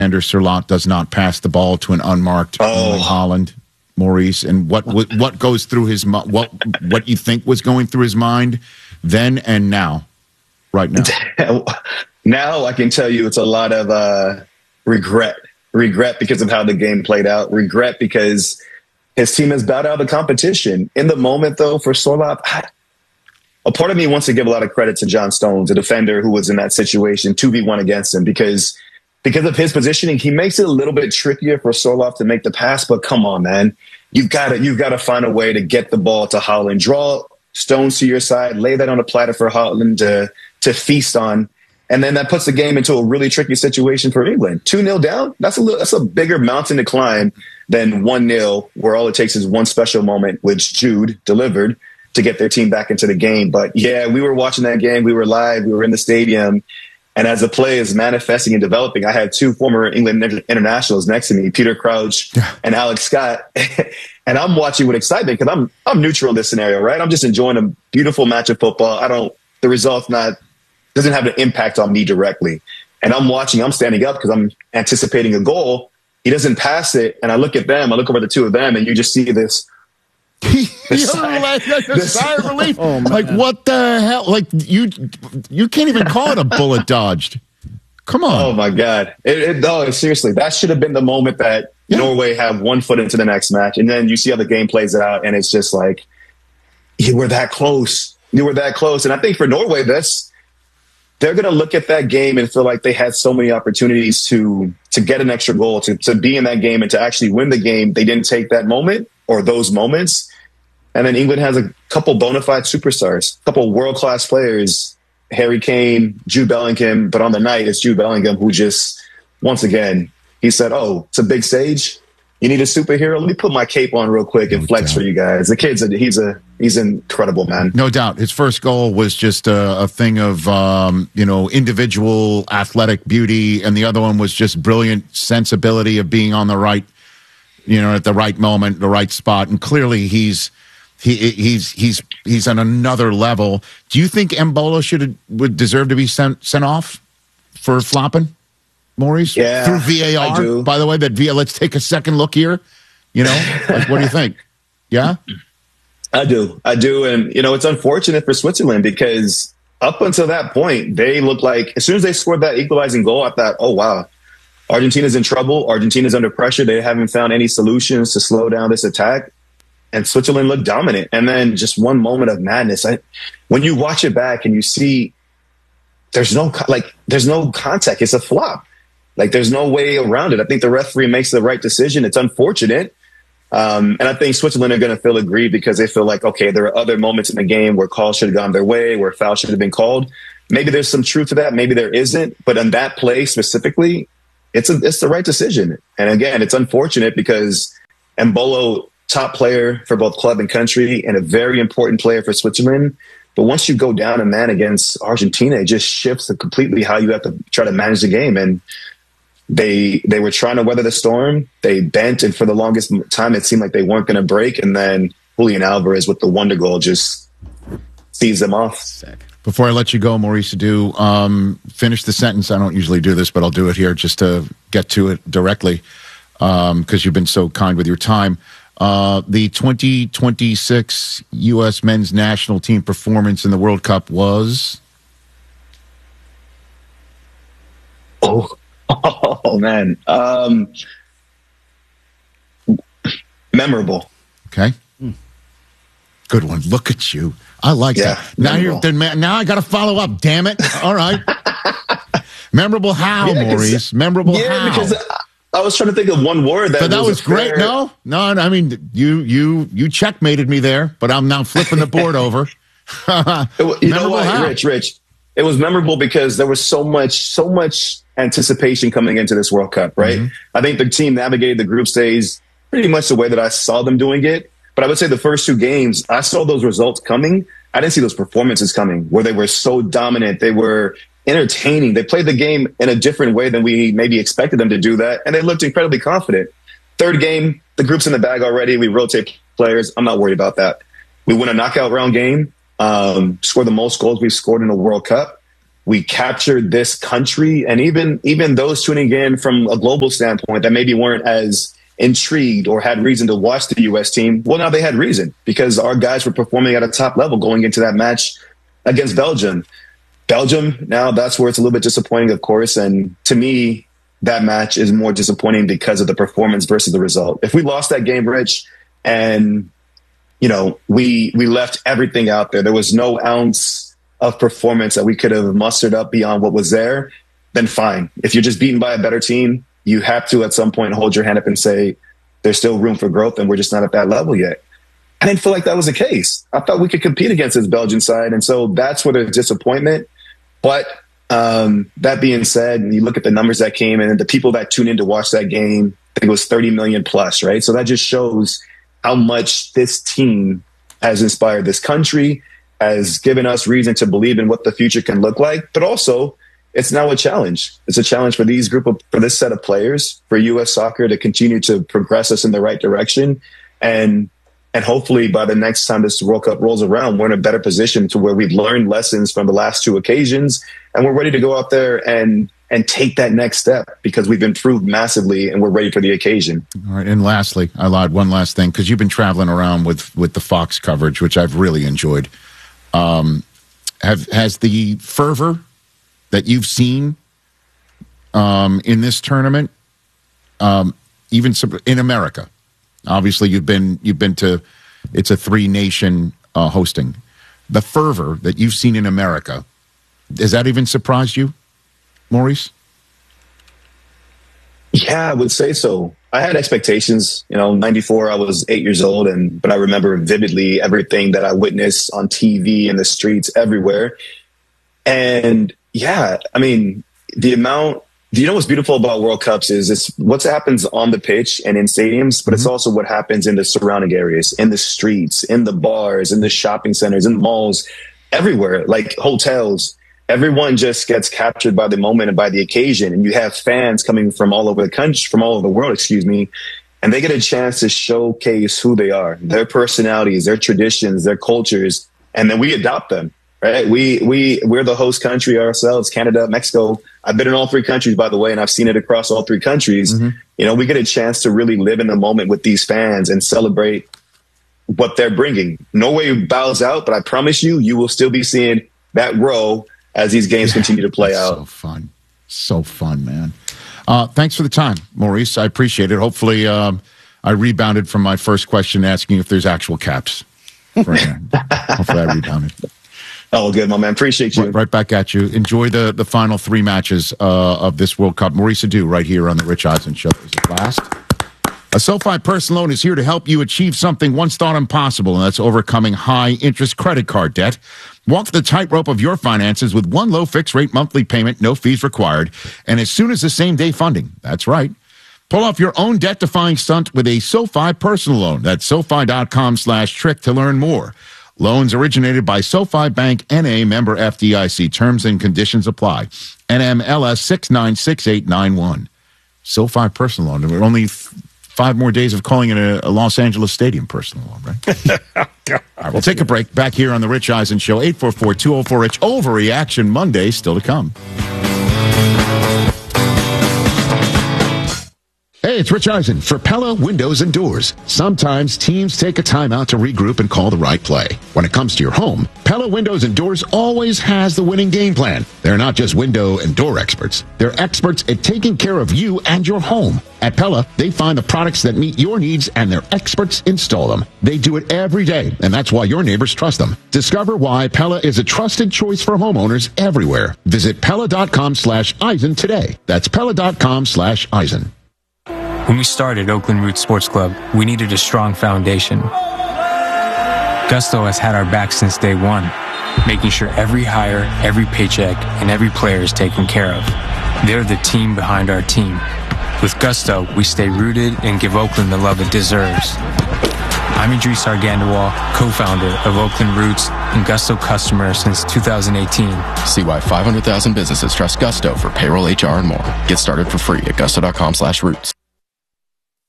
Alexander Sørloth does not pass the ball to an unmarked Holland, Maurice, and what goes through his what you think was going through his mind then and now, right now? Now I can tell you it's a lot of regret because of how the game played out, regret because his team has bowed out of the competition. In the moment, though, for Sørloth, a part of me wants to give a lot of credit to John Stones, a defender who was in that situation, 2v1 against him, because of his positioning, he makes it a little bit trickier for Sørloth to make the pass. But come on, man, you've got to find a way to get the ball to Holland, draw Stones to your side, lay that on a platter for Holland to feast on. And then that puts the game into a really tricky situation for England. 2-0 down, that's a bigger mountain to climb than 1-0, where all it takes is one special moment, which Jude delivered to get their team back into the game. But yeah, we were watching that game. We were live. We were in the stadium. And as the play is manifesting and developing, I had two former England internationals next to me, Peter Crouch and Alex Scott. And I'm watching with excitement because I'm neutral in this scenario, right? I'm just enjoying a beautiful match of football. The result's doesn't have an impact on me directly. And I'm watching, I'm standing up because I'm anticipating a goal. He doesn't pass it. And I look at them, I look over the two of them, and you just see this. Sigh of relief. Oh, like, what the hell? Like, you can't even call it a bullet dodged. Come on. Oh, my God. No, seriously, that should have been the moment that Norway have 1 foot into the next match. And then you see how the game plays out, and it's just like, you were that close. You were that close. And I think for Norway, they're going to look at that game and feel like they had so many opportunities to get an extra goal, to be in that game and to actually win the game. They didn't take that moment or those moments. And then England has a couple bona fide superstars, a couple world-class players, Harry Kane, Jude Bellingham. But on the night, it's Jude Bellingham who just, once again, he said, oh, it's a big stage. You need a superhero? Let me put my cape on real quick and flex for you guys. The kid's he's incredible, man. No doubt. His first goal was just a thing of, individual athletic beauty. And the other one was just brilliant sensibility of being on the right, at the right moment, the right spot. And clearly he's on another level. Do you think Embolo would deserve to be sent off for flopping, Maurice? Yeah, through VAR, I do. By the way, let's take a second look here. What do you think? Yeah? I do. And, it's unfortunate for Switzerland because up until that point, they looked like, as soon as they scored that equalizing goal, I thought, oh, wow, Argentina's in trouble. Argentina's under pressure. They haven't found any solutions to slow down this attack. And Switzerland looked dominant. And then just one moment of madness. When you watch it back and you see there's no contact, it's a flop. Like, there's no way around it. I think the referee makes the right decision. It's unfortunate. And I think Switzerland are going to feel aggrieved because they feel like, okay, there are other moments in the game where calls should have gone their way, where fouls should have been called. Maybe there's some truth to that. Maybe there isn't. But in that play specifically, it's the right decision. And again, it's unfortunate because Embolo, top player for both club and country and a very important player for Switzerland. But once you go down a man against Argentina, it just shifts completely how you have to try to manage the game. And they were trying to weather the storm. They bent, and for the longest time, it seemed like they weren't going to break. And then Julian Alvarez with the wonder goal just sees them off. Before I let you go, Maurice, finish the sentence. I don't usually do this, but I'll do it here just to get to it directly because you've been so kind with your time. The 2026 U.S. men's national team performance in the World Cup was? Oh man. Memorable. Okay. Good one. Look at you. I like that. Now I got to follow up. Damn it. All right. Memorable how, Maurice? Memorable how? Because I was trying to think of one word that was great. No, I mean, you checkmated me there, but I'm now flipping the board over. You know what, Rich? It was memorable because there was so much anticipation coming into this World Cup, right? Mm-hmm. I think the team navigated the group stage pretty much the way that I saw them doing it. But I would say the first two games, I saw those results coming. I didn't see those performances coming where they were so dominant. They were entertaining. They played the game in a different way than we maybe expected them to do that. And they looked incredibly confident. Third game, the group's in the bag already. We rotate players. I'm not worried about that. We win a knockout round game, score the most goals we've scored in a World Cup. we captured this country, and even those tuning in from a global standpoint that maybe weren't as intrigued or had reason to watch the U.S. team, well, now they had reason because our guys were performing at a top level going into that match against Belgium. Now that's where it's a little bit disappointing, of course. And to me, that match is more disappointing because of the performance versus the result. If we lost that game, Rich, and, we left everything out there was no ounce of performance that we could have mustered up beyond what was there, then fine. If you're just beaten by a better team, you have to at some point hold your hand up and say, there's still room for growth and we're just not at that level yet. I didn't feel like that was the case. I thought we could compete against this Belgian side. And so that's where there's disappointment. But that being said, you look at the numbers that came in and the people that tuned in to watch that game, I think it was 30 million plus, right? So that just shows how much this team has inspired this country, has given us reason to believe in what the future can look like. But also, it's now a challenge. It's a challenge for for this set of players, for U.S. soccer to continue to progress us in the right direction. And hopefully by the next time this World Cup rolls around, we're in a better position to where we've learned lessons from the last two occasions and we're ready to go out there and take that next step because we've improved massively and we're ready for the occasion. All right. And lastly, I lied, one last thing, because you've been traveling around with the Fox coverage, which I've really enjoyed. Has the fervor that you've seen in this tournament, even in America, obviously you've been to, it's a 3-nation hosting. The fervor that you've seen in America, has that even surprised you, Maurice? Yeah, I would say so. I had expectations. 94, I was 8 years old, but I remember vividly everything that I witnessed on TV in the streets everywhere. And yeah, I mean, what's beautiful about World Cups is it's what happens on the pitch and in stadiums, but it's also what happens in the surrounding areas, in the streets, in the bars, in the shopping centers, in the malls, everywhere, like hotels. Everyone just gets captured by the moment and by the occasion. And you have fans coming from all over the country, from all over the world, and they get a chance to showcase who they are, their personalities, their traditions, their cultures, and then we adopt them. Right. We're the host country ourselves, Canada, Mexico. I've been in all three countries, by the way, and I've seen it across all three countries. Mm-hmm. We get a chance to really live in the moment with these fans and celebrate what they're bringing. Norway bows out, but I promise you will still be seeing that row as these games continue to play out. So fun, man. Thanks for the time, Maurice. I appreciate it. Hopefully I rebounded from my first question asking if there's actual caps. Hopefully I rebounded. Oh, good, my man. Appreciate you. Right back at you. Enjoy the final 3 matches of this World Cup. Maurice Adu right here on the Rich Eisen Show. Is it last? A SoFi personal loan is here to help you achieve something once thought impossible, and that's overcoming high-interest credit card debt. Walk the tightrope of your finances with one low fixed-rate monthly payment, no fees required, and as soon as the same-day funding. That's right. Pull off your own debt-defying stunt with a SoFi personal loan. That's SoFi.com/trick to learn more. Loans originated by SoFi Bank N.A. member FDIC. Terms and conditions apply. NMLS 696891. SoFi personal loan. We're only 5 more days of calling it a Los Angeles Stadium personal loan, right? All right, we'll take a break. Back here on the Rich Eisen Show. 844-204-RICH. Overreaction Monday still to come. Hey, it's Rich Eisen for Pella Windows and Doors. Sometimes teams take a time out to regroup and call the right play. When it comes to your home, Pella Windows and Doors always has the winning game plan. They're not just window and door experts. They're experts at taking care of you and your home. At Pella, they find the products that meet your needs and their experts install them. They do it every day, and that's why your neighbors trust them. Discover why Pella is a trusted choice for homeowners everywhere. Visit Pella.com/Eisen today. That's Pella.com/Eisen. When we started Oakland Roots Sports Club, we needed a strong foundation. Gusto has had our back since day one, making sure every hire, every paycheck, and every player is taken care of. They're the team behind our team. With Gusto, we stay rooted and give Oakland the love it deserves. I'm Idris Argandawal, co-founder of Oakland Roots and Gusto customer since 2018. See why 500,000 businesses trust Gusto for payroll, HR, and more. Get started for free at gusto.com/roots.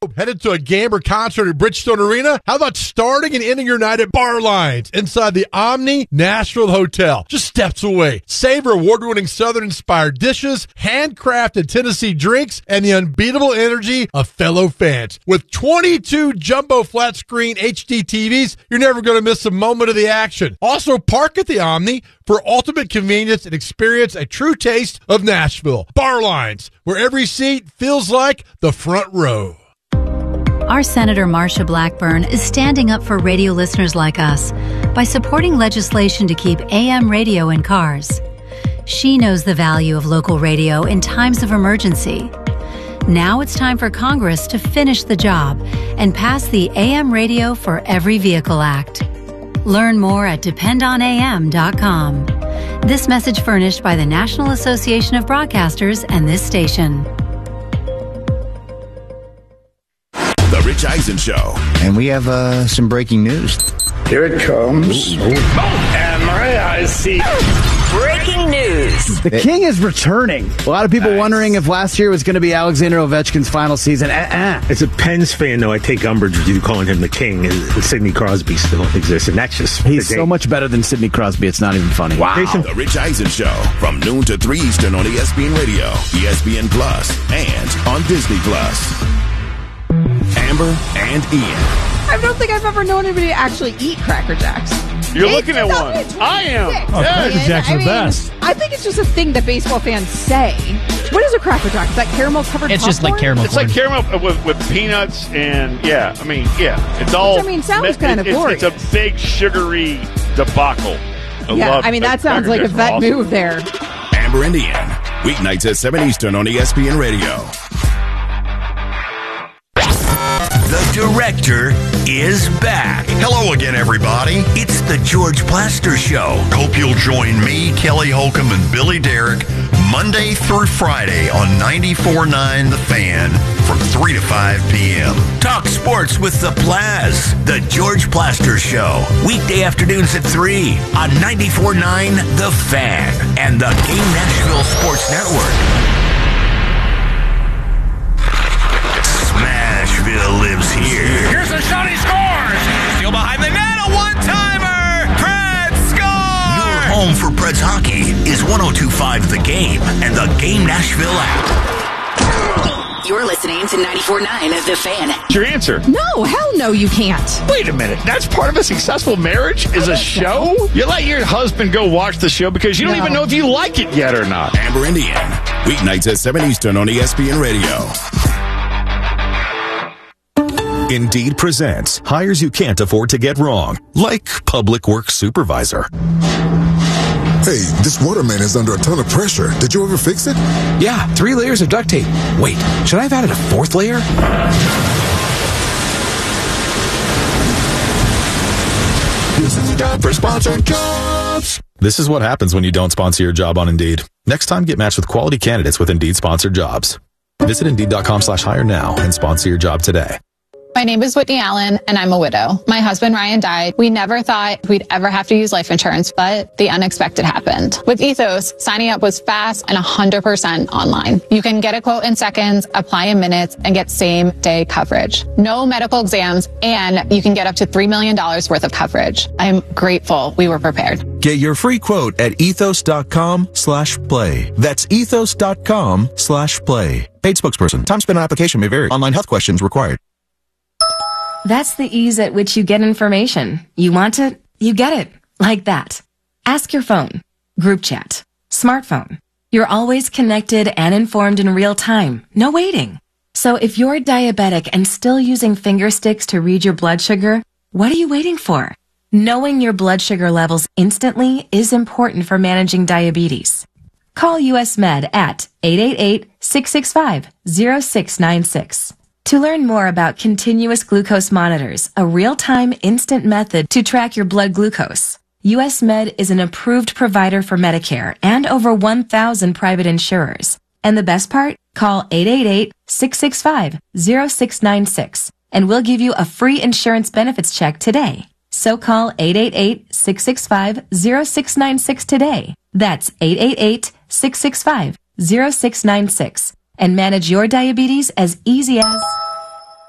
Headed to a game or concert at Bridgestone Arena? How about starting and ending your night at Bar Lines inside the Omni Nashville Hotel, just steps away? Savor award-winning Southern-inspired dishes, handcrafted Tennessee drinks, and the unbeatable energy of fellow fans. With 22 jumbo flat-screen HD TVs, you're never going to miss a moment of the action. Also, park at the Omni for ultimate convenience and experience a true taste of Nashville. Bar Lines, where every seat feels like the front row. Our Senator Marsha Blackburn is standing up for radio listeners like us by supporting legislation to keep AM radio in cars. She knows the value of local radio in times of emergency. Now it's time for Congress to finish the job and pass the AM Radio for Every Vehicle Act. Learn more at dependonam.com. This message furnished by the National Association of Broadcasters and this station. The Rich Eisen Show. And we have some breaking news. Here it comes. And my eyes see. Breaking news. The King is returning. A lot of people wondering if last year was going to be Alexander Ovechkin's final season. As a Pens fan, though, I take umbrage with you calling him the King. And Sidney Crosby still exists, and that's just... He's so much better than Sidney Crosby, it's not even funny. Wow. The Rich Eisen Show, from noon to 3 Eastern on ESPN Radio, ESPN Plus, and on Disney Plus. Amber and Ian. I don't think I've ever known anybody to actually eat Cracker Jacks. You're looking at one. I am. Oh, Cracker Jacks are the best. I think it's just a thing that baseball fans say. What is a Cracker Jack? Is that caramel covered It's popcorn? just like caramel. It's like caramel with peanuts and, it's all... Which, sounds kind of glorious. It's a big sugary debacle. That sounds like a vet move there. Amber and Ian, weeknights at 7 Eastern on ESPN Radio. The director is back. Hello again, everybody. It's the George Plaster Show. Hope you'll join me, Kelly Holcomb, and Billy Derrick Monday through Friday on 94.9 The Fan from 3 to 5 p.m. Talk sports with the Plaz. The George Plaster Show. Weekday afternoons at 3 on 94.9 The Fan and the Game Nashville Sports Network. Smashville lives here. Here's a shot, he scores! Still behind the net, a one-timer! Preds score! Your home for Preds hockey is 102.5 The Game and the Game Nashville app. You're listening to 94.9 The Fan. Your answer? No, hell no, you can't. Wait a minute. That's part of a successful marriage? Is a show? You let your husband go watch the show because you don't even know if you like it yet or not. Amber and Ian, weeknights at 7 Eastern on ESPN Radio. Indeed presents hires you can't afford to get wrong, like public works supervisor. Hey, this waterman is under a ton of pressure. Did you ever fix it? Yeah, 3 layers of duct tape. Wait, should I have added a 4th layer? This is a job for sponsored jobs. This is what happens when you don't sponsor your job on Indeed. Next time, get matched with quality candidates with Indeed sponsored jobs. Visit Indeed.com/hire now and sponsor your job today. My name is Whitney Allen, and I'm a widow. My husband, Ryan, died. We never thought we'd ever have to use life insurance, but the unexpected happened. With Ethos, signing up was fast and 100% online. You can get a quote in seconds, apply in minutes, and get same-day coverage. No medical exams, and you can get up to $3 million worth of coverage. I'm grateful we were prepared. Get your free quote at ethos.com/play. That's ethos.com/play. Paid spokesperson. Time spent on application may vary. Online health questions required. That's the ease at which you get information. You want it, you get it. Like that. Ask your phone. Group chat. Smartphone. You're always connected and informed in real time. No waiting. So if you're diabetic and still using finger sticks to read your blood sugar, what are you waiting for? Knowing your blood sugar levels instantly is important for managing diabetes. Call US Med at 888-665-0696. To learn more about continuous glucose monitors, a real-time instant method to track your blood glucose, US Med is an approved provider for Medicare and over 1,000 private insurers. And the best part? Call 888-665-0696 and we'll give you a free insurance benefits check today. So call 888-665-0696 today. That's 888-665-0696. And manage your diabetes as easy as